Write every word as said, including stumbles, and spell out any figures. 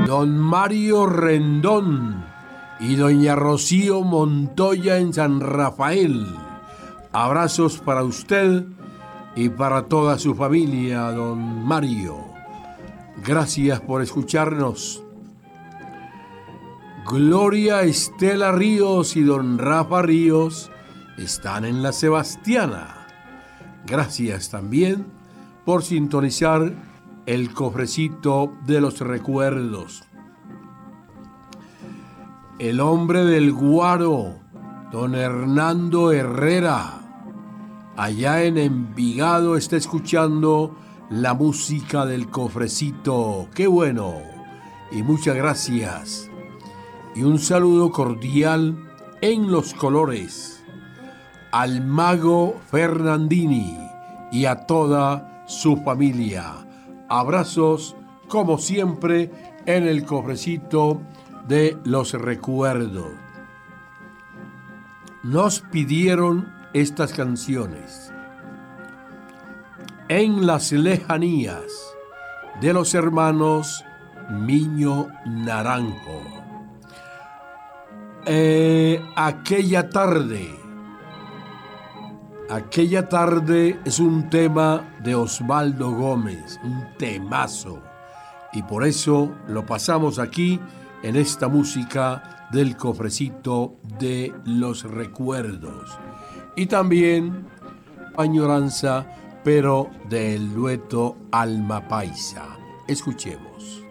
don Mario Rendón y doña Rocío Montoya en San Rafael. Abrazos para usted y para toda su familia, don Mario. Gracias por escucharnos. Gloria Estela Ríos y don Rafa Ríos están en la Sebastiana. Gracias también por sintonizar el cofrecito de los recuerdos. El hombre del Guaro, don Hernando Herrera, allá en Envigado, está escuchando la música del cofrecito. ¡Qué bueno! Y muchas gracias. Y un saludo cordial en los colores al mago Fernandini y a toda su familia. Abrazos, como siempre, en el cofrecito de los recuerdos. Nos pidieron estas canciones en las lejanías de los hermanos Miño Naranjo. Eh, aquella tarde, aquella tarde es un tema de Osvaldo Gómez, un temazo, y por eso lo pasamos aquí en esta música del cofrecito de los recuerdos. Y también añoranza, pero del dueto Alma Paisa. Escuchemos.